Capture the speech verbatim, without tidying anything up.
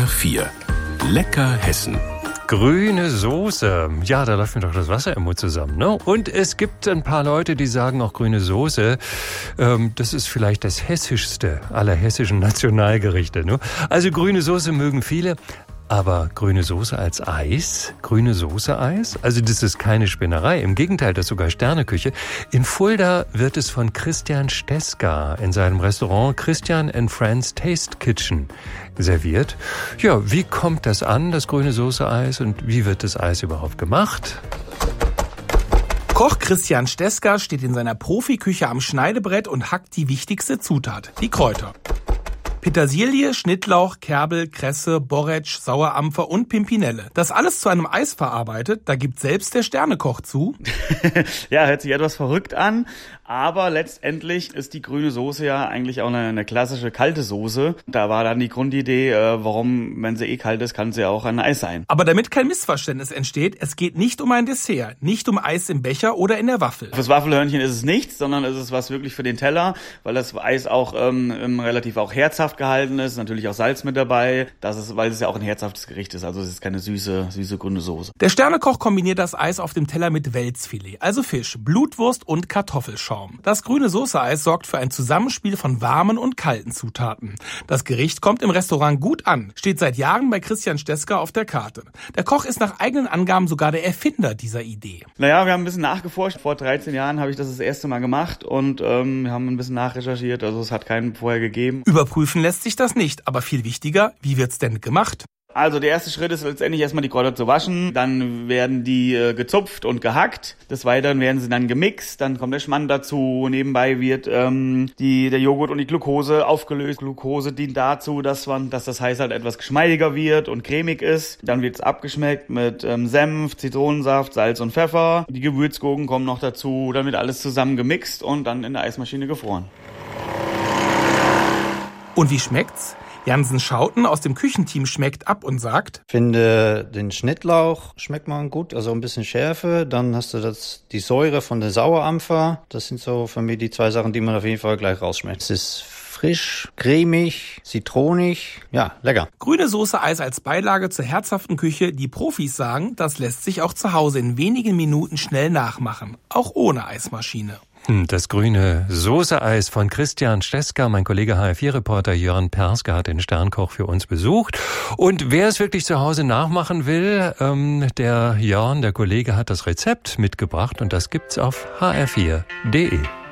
R vier. Lecker Hessen. Grüne Soße. Ja, da läuft mir doch das Wasser im Mund zusammen, ne? Und es gibt ein paar Leute, die sagen auch grüne Soße. Ähm, das ist vielleicht das hessischste aller hessischen Nationalgerichte, ne? Also grüne Soße mögen viele. Aber grüne Soße als Eis? Grüne Soße Eis? Also das ist keine Spinnerei. Im Gegenteil, das ist sogar Sterneküche. In Fulda wird es von Christian Steska in seinem Restaurant Christian and Friends Taste Kitchen serviert. Ja, wie kommt das an, das grüne Soße Eis? Und wie wird das Eis überhaupt gemacht? Koch Christian Steska steht in seiner Profiküche am Schneidebrett und hackt die wichtigste Zutat, die Kräuter. Petersilie, Schnittlauch, Kerbel, Kresse, Borretsch, Sauerampfer und Pimpinelle. Das alles zu einem Eis verarbeitet, da gibt selbst der Sternekoch zu. Ja, hört sich etwas verrückt an, aber letztendlich ist die grüne Soße ja eigentlich auch eine, eine klassische kalte Soße. Da war dann die Grundidee, äh, warum, wenn sie eh kalt ist, kann sie ja auch ein Eis sein. Aber damit kein Missverständnis entsteht, es geht nicht um ein Dessert, nicht um Eis im Becher oder in der Waffel. Fürs Waffelhörnchen ist es nichts, sondern es ist was wirklich für den Teller, weil das Eis auch ähm, relativ auch herzhaft gehalten ist, natürlich auch Salz mit dabei, das ist, weil es ja auch ein herzhaftes Gericht ist, also es ist keine süße, süße grüne Soße. Der Sternekoch kombiniert das Eis auf dem Teller mit Welsfilet, also Fisch, Blutwurst und Kartoffelschaum. Das grüne Soße-Eis sorgt für ein Zusammenspiel von warmen und kalten Zutaten. Das Gericht kommt im Restaurant gut an, steht seit Jahren bei Christian Steska auf der Karte. Der Koch ist nach eigenen Angaben sogar der Erfinder dieser Idee. Naja, wir haben ein bisschen nachgeforscht. Vor dreizehn Jahren habe ich das das erste Mal gemacht und ähm, wir haben ein bisschen nachrecherchiert, also es hat keinen vorher gegeben. Überprüfen lässt sich das nicht, aber viel wichtiger, wie wird's denn gemacht? Also der erste Schritt ist letztendlich erstmal die Kräuter zu waschen, dann werden die äh, gezupft und gehackt, des Weiteren werden sie dann gemixt, dann kommt der Schmand dazu, nebenbei wird ähm, die, der Joghurt und die Glucose aufgelöst. Glucose dient dazu, dass, man, dass das Eis halt etwas geschmeidiger wird und cremig ist. Dann wird es abgeschmeckt mit ähm, Senf, Zitronensaft, Salz und Pfeffer. Die Gewürzgurken kommen noch dazu, dann wird alles zusammen gemixt und dann in der Eismaschine gefroren. Und wie schmeckt's? Jansen Schauten aus dem Küchenteam schmeckt ab und sagt: Finde den Schnittlauch schmeckt man gut, also ein bisschen Schärfe. Dann hast du das, die Säure von der Sauerampfer. Das sind so für mich die zwei Sachen, die man auf jeden Fall gleich rausschmeckt. Es ist frisch, cremig, zitronig, ja, lecker. Grüne Soße Eis als Beilage zur herzhaften Küche. Die Profis sagen, das lässt sich auch zu Hause in wenigen Minuten schnell nachmachen. Auch ohne Eismaschine. Das grüne Soße-Eis von Christian Steska, mein Kollege H R vier Reporter Jörn Perske hat den Sternkoch für uns besucht. Und wer es wirklich zu Hause nachmachen will, ähm, der Jörn, der Kollege, hat das Rezept mitgebracht und das gibt's auf h r vier punkt d e.